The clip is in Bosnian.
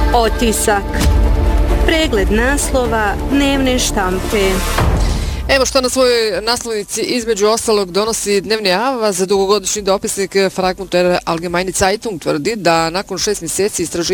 Otisak. Pregled naslova dnevne štampe. Evo što na svojoj naslovnici između ostalog donosi dnevni Avaz. Dugogodišnji dopisnik Frankfurter Allgemeine Zeitung tvrdi da nakon 6 mjeseci istraživanja